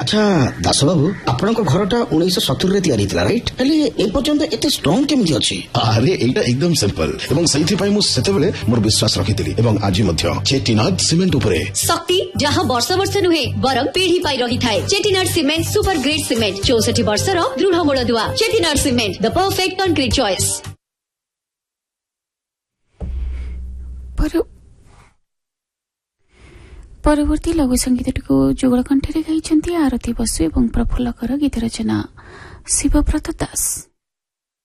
अच्छा दास बाबू आपणक घरटा 1970 रे तयारी थिला राइट हेले ए पर्यंत एते स्ट्रांग केमिति अछि? अरे एटा एकदम सिंपल एवं सही पई मु सेतेबेले मोर विश्वास रखितिली एवं आज मध्य चेटिनाड सीमेंट उपरे शक्ति जहां वर्ष वर्ष नुहे बरम पीढ़ी पाई रही थाए। Chettinad cement super great cement 64 वर्षर दृढ़ मूलदुआ। Chettinad cement the perfect concrete choice. परवर्ती लघु संगीतटिको जुगल कण्ठरे गाइछन्ति आरती बसु एवं प्रफुल्लकर गीत रचना शिवव्रत दास।